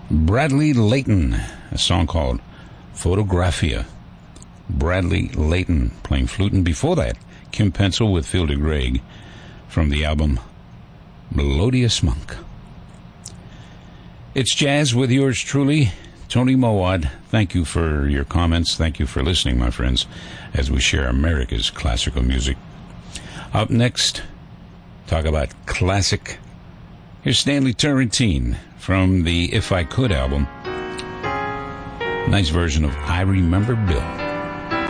Bradley Layton, a song called Photographia. Bradley Layton playing flute, and before that, Kim Pencil with Phil DeGreg from the album Melodious Monk. It's jazz with yours truly, Tony Mowat. Thank you for your comments. Thank you for listening, my friends, as we share America's classical music. Up next, talk about classic. Here's Stanley Turrentine from the If I Could album. Nice version of I Remember Bill.